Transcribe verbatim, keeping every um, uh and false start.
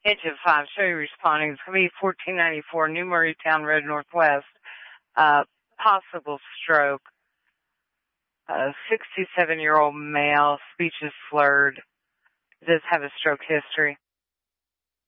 Engine five, show you responding. It's going to be fourteen ninety-four New Murraytown Road Northwest. Uh, possible stroke. A sixty-seven-year-old male, speech is slurred. Does have a stroke history.